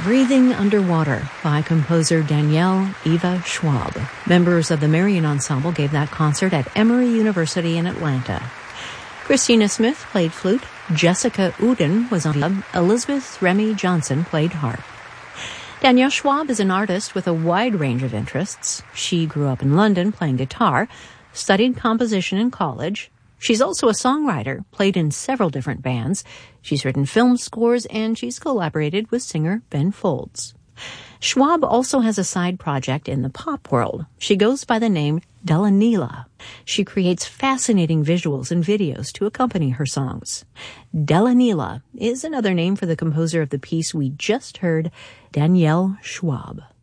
Breathing Underwater by composer Danielle Eva Schwab. Members of the Marian Ensemble gave that concert at Emory University in Atlanta. Christina Smith played flute, Jessica Uden was on, Elizabeth Remy Johnson played harp. Danielle Schwab is an artist with a wide range of interests. She grew up in London playing guitar, studied composition in college. She's also a songwriter, played in several different bands. She's written film scores, and she's collaborated with singer Ben Folds. Schwab also has a side project in the pop world. She goes by the name Delanila. She creates fascinating visuals and videos to accompany her songs. Delanila is another name for the composer of the piece we just heard, Danielle Schwab.